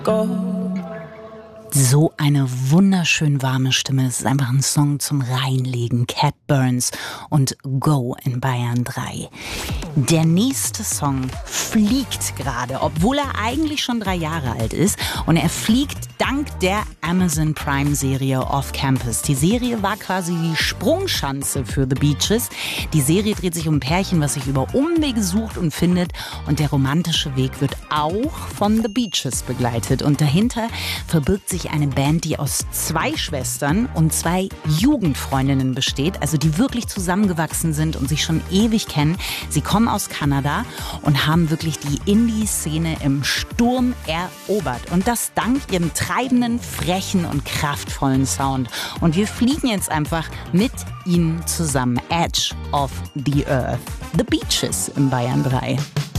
So eine wunderschön warme Stimme. Es ist einfach ein Song zum Reinlegen. Cat Burns und Go in Bayern 3. Der nächste Song fliegt gerade, obwohl er eigentlich schon 3 Jahre alt ist. Und er fliegt dank der Amazon Prime-Serie Off Campus. Die Serie war quasi die Sprungschanze für The Beaches. Die Serie dreht sich um ein Pärchen, was sich über Umwege sucht und findet. Und der romantische Weg wird auch von The Beaches begleitet. Und dahinter verbirgt sich eine Band, die aus 2 Schwestern und 2 Jugendfreundinnen besteht. Also die wirklich zusammengewachsen sind und sich schon ewig kennen. Sie kommen aus Kanada und haben wirklich die Indie-Szene im Sturm erobert. Und das dank ihrem treibenden, frechen und kraftvollen Sound. Und wir fliegen jetzt einfach mit ihnen zusammen. Edge of the Earth. The Beaches in Bayern 3.